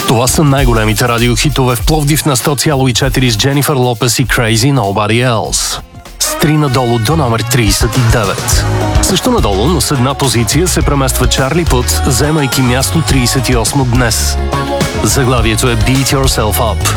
Това са най-големите радиохитове в Пловдив на 100,4 с Дженифър Лопес и Crazy Nobody Else. С 3 надолу до номер 39. Също надолу, но с една позиция се премества Чарли Пут, вземайки място 38 днес. Заглавието е Beat Yourself Up.